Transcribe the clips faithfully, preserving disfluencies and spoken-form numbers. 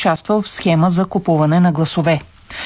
участвал в схема за купуване на гласове.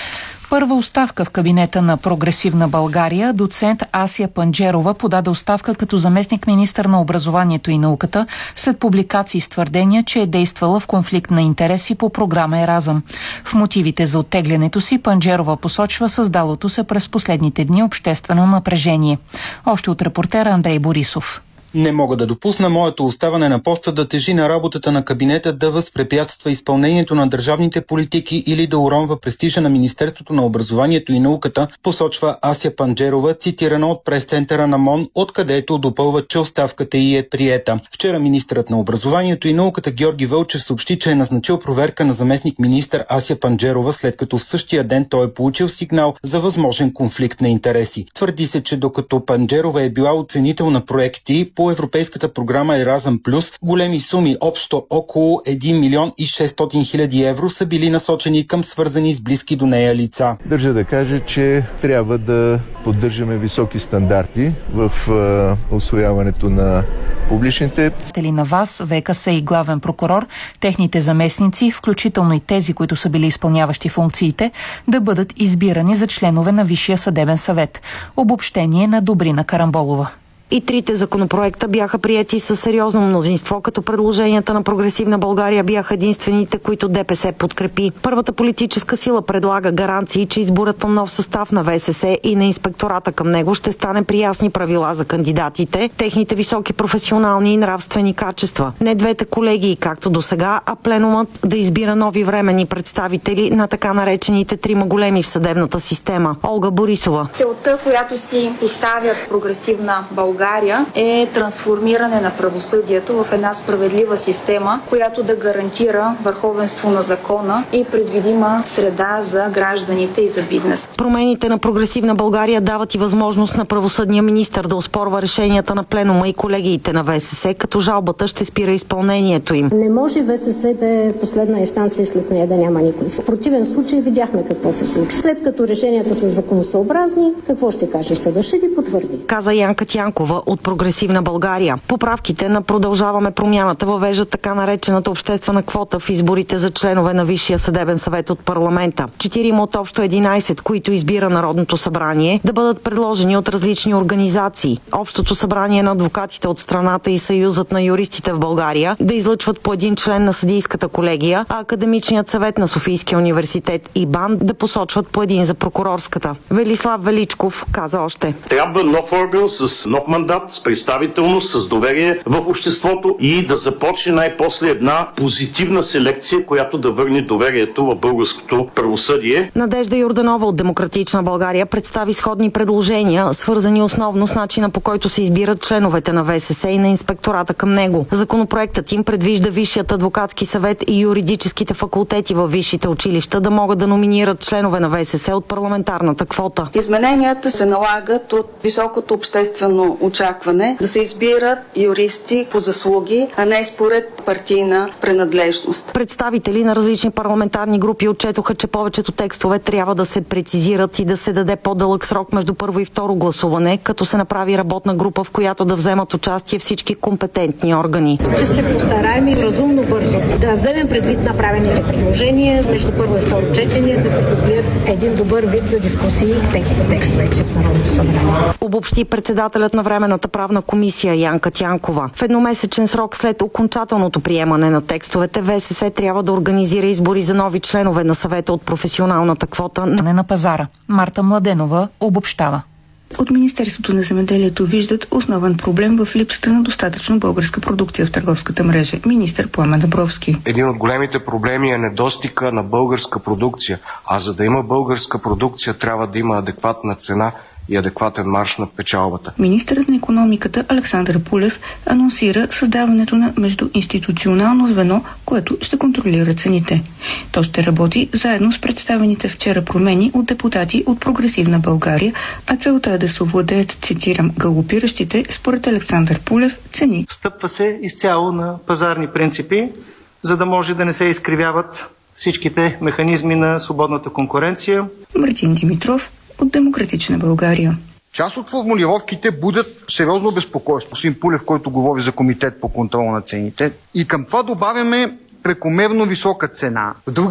Първа оставка в кабинета на Прогресивна България. Доцент Ася Панджерова подаде оставка като заместник-министър на образованието и науката след публикации с твърдения, че е действала в конфликт на интереси по програма Еразъм. В мотивите за оттеглянето си Панджерова посочва създалото се през последните дни обществено напрежение. Още от репортера Андрей Борисов. Не мога да допусна моето оставане на поста да тежи на работата на кабинета, да възпрепятства изпълнението на държавните политики или да уронва престижа на Министерството на образованието и науката, посочва Ася Панджерова, цитирана от прес-центъра на МОН, откъдето допълва, че оставката й е приета. Вчера министърът на образованието и науката Георги Вълчев съобщи, че е назначил проверка на заместник-министър Ася Панджерова, след като в същия ден той е получил сигнал за възможен конфликт на интереси. Твърди се, че докато Панджерова е била оценител на проекти по европейската програма Еразъм Плюс, големи суми, общо около един милион и шестстотин хиляди евро, са били насочени към свързани с близки до нея лица. Държа да кажа, че трябва да поддържаме високи стандарти в е, усвояването на публичните. На ВАС, ВКС и главен прокурор, техните заместници, включително и тези, които са били изпълняващи функциите, да бъдат избирани за членове на Висшия съдебен съвет. Обобщение на Добрина Карамболова. И трите законопроекта бяха приети със сериозно мнозинство, като предложенията на Прогресивна България бяха единствените, които ДПС подкрепи. Първата политическа сила предлага гаранции, че изборът на нов състав на ВСС и на инспектората към него ще стане при ясни правила за кандидатите, техните високи професионални и нравствени качества. Не двете колегии, както до сега, а пленумът да избира нови временни представители на така наречените трима големи в съдебната система. Олга Борисова. Целта, която си поставят Прогресивна България, България е трансформиране на правосъдието в една справедлива система, която да гарантира върховенство на закона и предвидима среда за гражданите и за бизнес. Промените на Прогресивна България дават и възможност на правосъдния министър да оспорва решенията на пленума и колегиите на ВСС, като жалбата ще спира изпълнението им. Не може ВСС да е последна инстанция и след нея да няма никой. В противен случай видяхме какво се случва. След като решенията са законосъобразни, какво ще каже съдът? Ще ги потвърди. Каза Янка Тянкова от Прогресивна България. Поправките на Продължаваме промяната въвеждат така наречената обществена квота в изборите за членове на Висшия съдебен съвет от парламента. Четирима от общо единайсет, които избира Народното събрание, да бъдат предложени от различни организации. Общото събрание на адвокатите от страната и Съюзът на юристите в България да излъчват по един член на съдийската колегия, а Академичният съвет на Софийския университет и БАН да посочват по един за прокурорската. Велислав Величков каза още: трябва нов орган с нов мандат, с представителност, с доверие в обществото и да започне най-после една позитивна селекция, която да върне доверието в българското правосъдие. Надежда Йорданова от Демократична България представи сходни предложения, свързани основно с начина, по който се избират членовете на ВСС и на инспектората към него. Законопроектът им предвижда Висшият адвокатски съвет и юридическите факултети във висшите училища да могат да номинират членове на ВСС от парламентарната квота. Измененията се налагат от високото обществено очакване да се избират юристи по заслуги, а не според партийна принадлежност. Представители на различни парламентарни групи отчетоха, че повечето текстове трябва да се прецизират и да се даде по-дълъг срок между първо и второ гласуване, като се направи работна група, в която да вземат участие всички компетентни органи. Ще се постараем и разумно бързо да вземем предвид направените предложения между първо и второ четене, да придобият един добър вид за дискусии текст по текст вече в Народното събрание. Обобщи председателят на Временната правна комисия Янка Тянкова. В едномесечен срок след окончателното приемане на текстовете, ВСС трябва да организира избори за нови членове на съвета от професионалната квота на пазара. Марта Младенова обобщава. От Министерството на земеделието виждат основен проблем в липсата на достатъчно българска продукция в търговската мрежа. Министър Пламен Дъбровски. Един от големите проблеми е недостига на българска продукция. А за да има българска продукция, трябва да има адекватна цена и адекватен марж на печалбата. Министърът на икономиката Александър Пулев анонсира създаването на междуинституционално звено, което ще контролира цените. То ще работи заедно с представените вчера промени от депутати от Прогресивна България, а целта е да се овладеят, цитирам, галопиращите, според Александър Пулев, цени. Стъпва се изцяло на пазарни принципи, за да може да не се изкривяват всичките механизми на свободната конкуренция. Мартин Димитров от Демократична България. Част от формулировките будят сериозно безпокойство. Син Пулев, който говори за комитет по контрол на цените. И към това добавяме прекомерно висока цена.